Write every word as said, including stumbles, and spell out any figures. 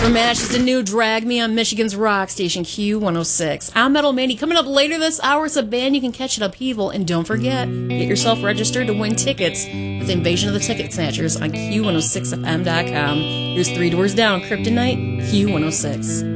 From Ashes to New, Drag Me on Michigan's rock station Q one oh six. I'm Metal Mandy. Coming up later this hour is a band you can catch at Upheaval. And don't forget, get yourself registered to win tickets with Invasion of the Ticket Snatchers on Q one oh six F M dot com. Here's Three Doors Down, Kryptonite, Q one oh six.